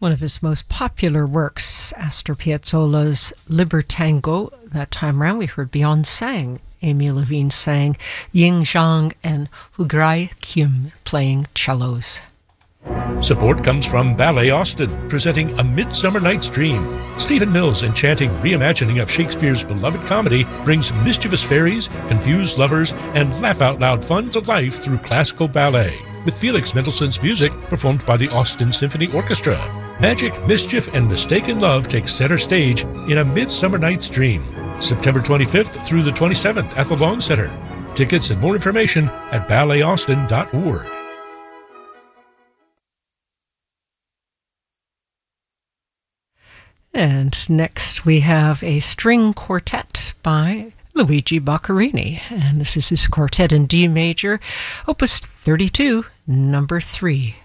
One of his most popular works, Astor Piazzolla's Libertango. That time around we heard Beyond sang, Amy Levine sang, Ying Zhang and Hugrai Kim playing cellos. Support comes from Ballet Austin, presenting A Midsummer Night's Dream. Stephen Mills' enchanting reimagining of Shakespeare's beloved comedy brings mischievous fairies, confused lovers, and laugh-out-loud fun to life through classical ballet, with Felix Mendelssohn's music performed by the Austin Symphony Orchestra. Magic, mischief, and mistaken love take center stage in A Midsummer Night's Dream, September 25th through the 27th at the Long Center. Tickets and more information at ballet.austin.org. And next we have a string quartet by Luigi Boccherini, and this is his quartet in D major, opus 32, number 3.